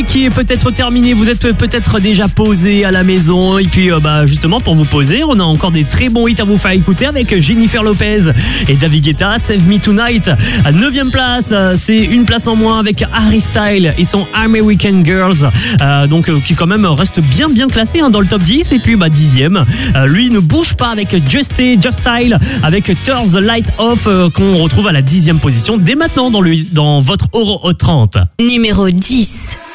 qui est peut-être terminé, vous êtes peut-être déjà posé à la maison et puis justement pour vous poser, on a encore des très bons hits à vous faire écouter avec Jennifer Lopez et David Guetta, Save Me Tonight. À 9e place, c'est une place en moins avec Harry Styles et son American Girls, qui quand même reste bien classé dans le top 10. Et puis 10e, lui ne bouge pas avec Just Style avec Turn the Light Off qu'on retrouve à la 10e position dès maintenant dans votre Euro Hot 30. Numéro 10.